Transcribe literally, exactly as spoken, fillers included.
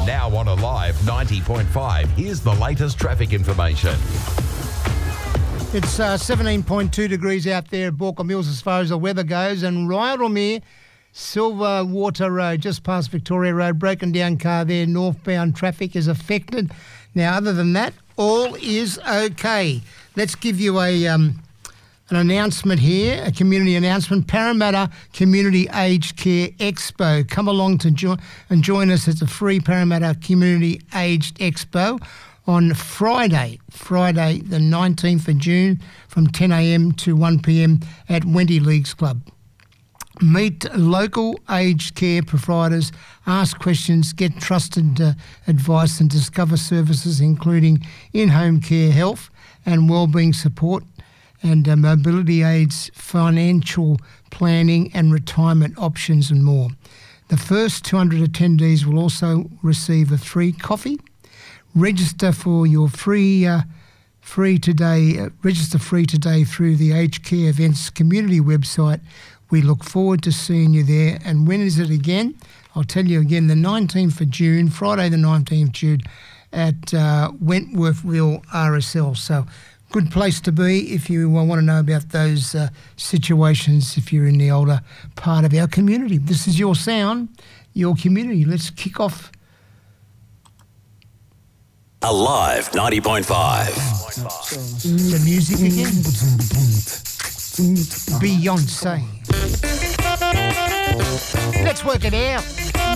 Now on Alive ninety point five, here's the latest traffic information. It's uh, seventeen point two degrees out there at Baulkham Hills as far as the weather goes, and Rydalmere, Silver Water Road, just past Victoria Road, broken down car there, northbound traffic is affected. Now, other than that, all is okay. Let's give you a um, an announcement here, a community announcement. Parramatta Community Aged Care Expo. Come along to join and join us at the free Parramatta Community Aged Expo on Friday, Friday the nineteenth of June from ten a m to one p m at Wendy Leagues Club. Meet local aged care providers, ask questions, get trusted uh, advice and discover services including in-home care, health and wellbeing support and uh, mobility aids, financial planning and retirement options and more. The first two hundred attendees will also receive a free coffee. Register for your free uh, free today. Uh, register free today through the Aged Care Events community website. We look forward to seeing you there. And when is it again? I'll tell you again, the nineteenth of June, Friday the nineteenth of June at uh, Wentworthville R S L. So good place to be if you want to know about those uh, situations if you're in the older part of our community. This is your sound, your community. Let's kick off. Alive ninety point five. The music again. Beyonce. Let's work it out.